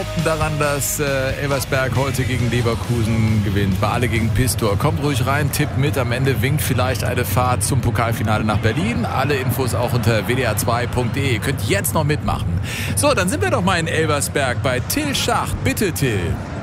daran, dass Elversberg heute gegen Leverkusen gewinnt. Bei alle gegen Pistor. Kommt ruhig rein, tippt mit. Am Ende winkt vielleicht eine Fahrt zum Pokalfinale nach Berlin. Alle Infos auch unter wdr2.de. Ihr könnt jetzt noch mitmachen. So, dann sind wir doch mal in Elversberg bei Till Schacht. Bitte, Till.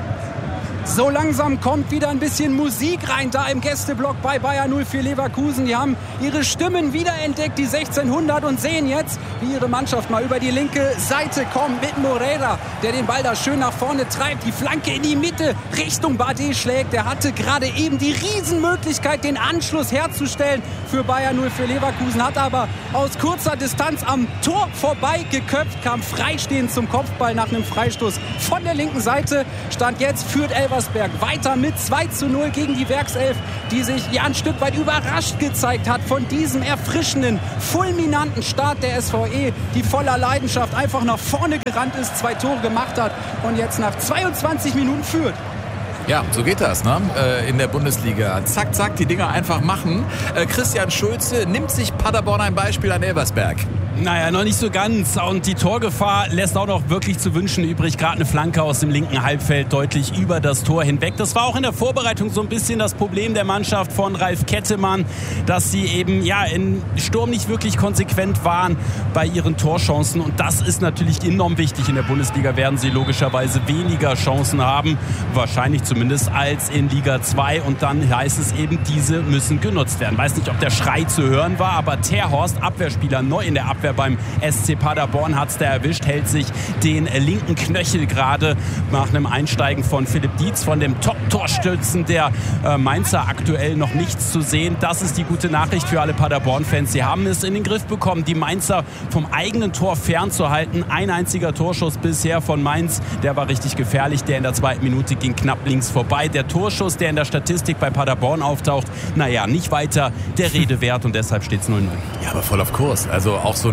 So langsam kommt wieder ein bisschen Musik rein da im Gästeblock bei Bayer 04 Leverkusen. Die haben ihre Stimmen wiederentdeckt, die 1600, und sehen jetzt, wie ihre Mannschaft mal über die linke Seite kommt mit Moreira, der den Ball da schön nach vorne treibt. Die Flanke in die Mitte Richtung Bardet schlägt. Der hatte gerade eben die Riesenmöglichkeit, den Anschluss herzustellen für Bayer 04 Leverkusen, hat aber aus kurzer Distanz am Tor vorbei geköpft, kam freistehend zum Kopfball nach einem Freistoß von der linken Seite. Stand jetzt führt Elversberg weiter mit 2:0 gegen die Werkself, die sich ja ein Stück weit überrascht gezeigt hat von diesem erfrischenden, fulminanten Start der SVE, die voller Leidenschaft einfach nach vorne gerannt ist, 2 Tore gemacht hat und jetzt nach 22 Minuten führt. Ja, so geht das, ne? In der Bundesliga. Zack, zack, die Dinger einfach machen. Christian Schulze nimmt sich Paderborn ein Beispiel an Elversberg. Naja, noch nicht so ganz. Und die Torgefahr lässt auch noch wirklich zu wünschen übrig. Gerade eine Flanke aus dem linken Halbfeld deutlich über das Tor hinweg. Das war auch in der Vorbereitung so ein bisschen das Problem der Mannschaft von Ralf Kettemann, dass sie eben in Sturm nicht wirklich konsequent waren bei ihren Torchancen. Und das ist natürlich enorm wichtig. In der Bundesliga werden sie logischerweise weniger Chancen haben, wahrscheinlich zumindest, als in Liga 2. Und dann heißt es eben, diese müssen genutzt werden. Weiß nicht, ob der Schrei zu hören war, aber Terhorst, Abwehrspieler, neu in der Abwehr beim SC Paderborn, hat es da erwischt, hält sich den linken Knöchel gerade nach einem Einsteigen von Philipp Dietz, von dem Top-Torstützen der Mainzer, aktuell noch nichts zu sehen. Das ist die gute Nachricht für alle Paderborn-Fans. Sie haben es in den Griff bekommen, die Mainzer vom eigenen Tor fernzuhalten. Ein einziger Torschuss bisher von Mainz, der war richtig gefährlich. Der in der 2. Minute ging knapp links vorbei. Der Torschuss, der in der Statistik bei Paderborn auftaucht, naja, nicht weiter der Rede wert, und deshalb steht es 0:0. Ja, aber voll auf Kurs. Also auch so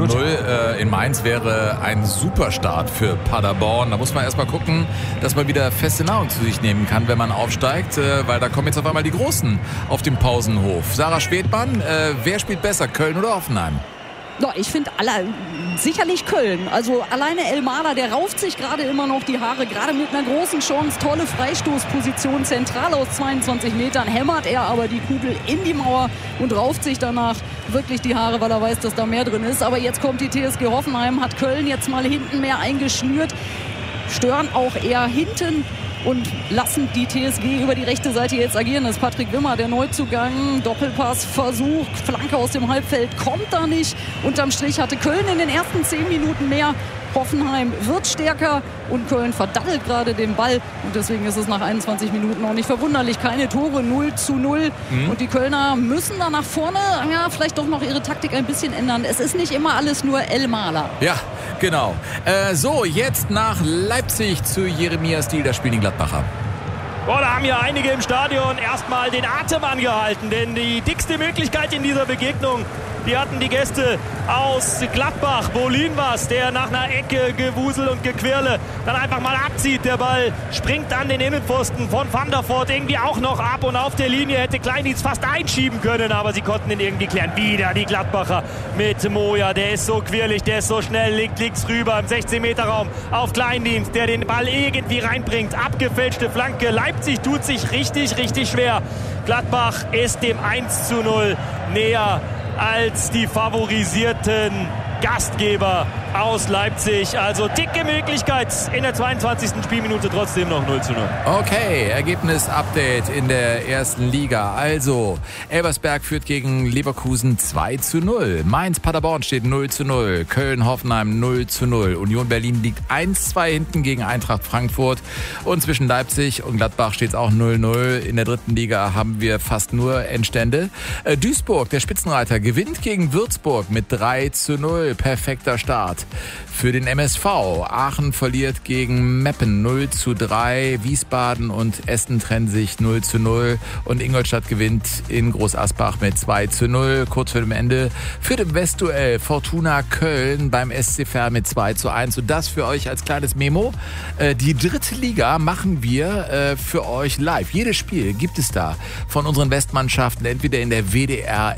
0:0 in Mainz wäre ein Superstart für Paderborn. Da muss man erstmal gucken, dass man wieder feste Nahrung zu sich nehmen kann, wenn man aufsteigt, weil da kommen jetzt auf einmal die Großen auf dem Pausenhof. Sarah Schwedmann, wer spielt besser, Köln oder Hoffenheim? Ja, ich finde sicherlich Köln. Also alleine Elmaler, der rauft sich gerade immer noch die Haare, gerade mit einer großen Chance, tolle Freistoßposition, zentral aus 22 Metern, hämmert er aber die Kugel in die Mauer und rauft sich danach wirklich die Haare, weil er weiß, dass da mehr drin ist. Aber jetzt kommt die TSG Hoffenheim, hat Köln jetzt mal hinten mehr eingeschnürt, stören auch eher hinten und lassen die TSG über die rechte Seite jetzt agieren. Das ist Patrick Wimmer, der Neuzugang. Doppelpassversuch, Flanke aus dem Halbfeld kommt da nicht. Unterm Strich hatte Köln in den ersten 10 Minuten mehr. Hoffenheim wird stärker und Köln verdattelt gerade den Ball. Und deswegen ist es nach 21 Minuten auch nicht verwunderlich. Keine Tore, 0:0. Und die Kölner müssen da nach vorne vielleicht doch noch ihre Taktik ein bisschen ändern. Es ist nicht immer alles nur Elmaler. Ja, genau. So, jetzt nach Leipzig zu Jeremias Diel. Da spielen die Gladbacher. Boah, da haben ja einige im Stadion erstmal den Atem angehalten, denn die dickste Möglichkeit in dieser Begegnung, die hatten die Gäste aus Gladbach. Bolin was, der nach einer Ecke Gewusel und Gequirle dann einfach mal abzieht. Der Ball springt an den Innenpfosten von Van der Voort irgendwie auch noch ab, und auf der Linie hätte Kleindienst fast einschieben können, aber sie konnten ihn irgendwie klären. Wieder die Gladbacher mit Moja, der ist so quirlig, der ist so schnell, legt links rüber im 16-Meter-Raum auf Kleindienst, der den Ball irgendwie reinbringt. Abgefälschte Flanke. Leipzig tut sich richtig, richtig schwer. Gladbach ist dem 1:0 näher als die favorisierten Gastgeber aus Leipzig. Also dicke Möglichkeit in der 22. Spielminute, trotzdem noch 0:0. Okay, Ergebnis-Update in der ersten Liga. Also, Elversberg führt gegen Leverkusen 2:0. Mainz-Paderborn steht 0:0. Köln-Hoffenheim 0:0. Union Berlin liegt 1:2 hinten gegen Eintracht Frankfurt. Und zwischen Leipzig und Gladbach steht es auch 0:0. In der dritten Liga haben wir fast nur Endstände. Duisburg, der Spitzenreiter, gewinnt gegen Würzburg mit 3:0. Perfekter Start für den MSV. Aachen verliert gegen Meppen 0:3. Wiesbaden und Essen trennen sich 0:0. Und Ingolstadt gewinnt in Groß Asbach mit 2:0. Kurz vor dem Ende führt im Westduell Fortuna Köln beim SC Verl mit 2:1. Und das für euch als kleines Memo. Die dritte Liga machen wir für euch live. Jedes Spiel gibt es da von unseren Westmannschaften entweder in der WDR-App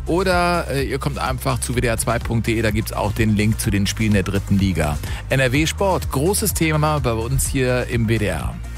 Oder ihr kommt einfach zu wdr2.de, da gibt's auch den Link zu den Spielen der 3. Liga. NRW Sport, großes Thema bei uns hier im WDR.